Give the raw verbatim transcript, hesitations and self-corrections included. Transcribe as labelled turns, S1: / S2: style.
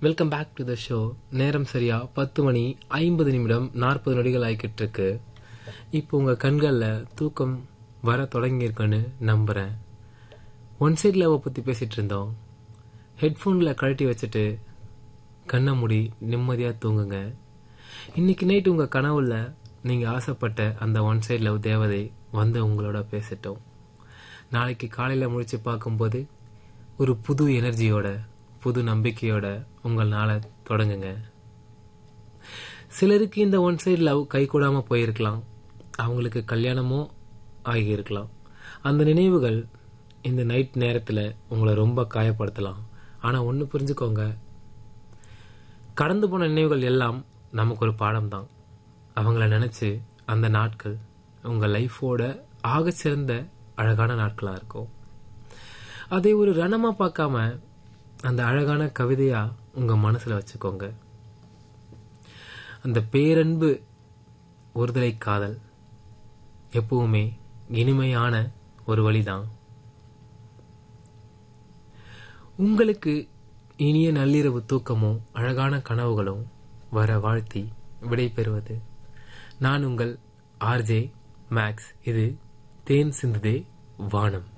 S1: Welcome back to the show. நேரம் சரியா பத்து மணி ஐம்பது நிமிடம் நாற்பது நொடிகள் ஆகிக்கிட்டு இருக்கு. இப்போ உங்கள் கண்களில் தூக்கம் வர தொடங்கியிருக்குன்னு நம்புகிறேன். ஒன் சைட் லவ்வை பற்றி பேசிகிட்டு இருந்தோம். ஹெட்ஃபோனில் கழட்டி வச்சுட்டு கண்ணை மூடி நிம்மதியாக தூங்குங்க. இன்னைக்கு நைட் உங்கள் கனவுல நீங்கள் ஆசைப்பட்ட அந்த ஒன் சைட் லவ் தேவதை வந்து உங்களோட பேசிட்டோம். நாளைக்கு காலையில் முழிச்சு பார்க்கும்போது ஒரு புது எனர்ஜியோட புது நம்பிக்கையோட உங்கள் நாளை தொடங்குங்க. சிலருக்கு இந்த ஒன் சைடு லவ் கை கூடாமல் போயிருக்கலாம். அவங்களுக்கு கல்யாணமோ ஆகியிருக்கலாம். அந்த நினைவுகள் இந்த நைட் நேரத்தில் உங்களை ரொம்ப காயப்படுத்தலாம். ஆனால் ஒன்று புரிஞ்சுக்கோங்க, கடந்து போன நினைவுகள் எல்லாம் நமக்கு ஒரு பாடம் தான். அவங்கள நினச்சி அந்த நாட்கள் உங்கள் லைஃபோட ஆக சிறந்த அழகான நாட்களாக இருக்கும். அதை ஒரு ரணமாக பார்க்காம அந்த அழகான கவிதையா உங்க மனசுல வச்சுக்கோங்க. அந்த பேரன்பு ஒருதலை காதல் எப்பவுமே இனிமையான ஒரு வழிதான். உங்களுக்கு இனிய நள்ளிரவு தூக்கமும் அழகான கனவுகளும் வர வாழ்த்தி விடை பெறுவது நான் உங்கள் ஆர்ஜே மேக்ஸ். இது தேன் சிந்துதே வானம்.